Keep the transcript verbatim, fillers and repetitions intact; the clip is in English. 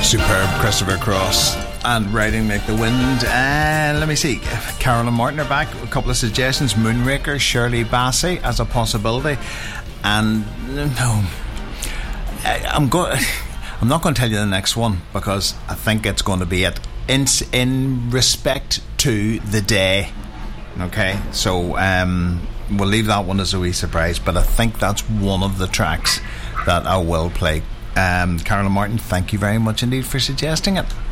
Superb, Christopher Cross and Riding Like the Wind. And uh, let me see, Carolyn Martin are back. A couple of suggestions: Moonraker, Shirley Bassey as a possibility. And no, I, I'm going. I'm not going to tell you the next one because I think it's going to be it. In in respect to the day, okay. So um, we'll leave that one as a wee surprise. But I think that's one of the tracks that I will play. Um, Carolyn Martin, thank you very much indeed for suggesting it.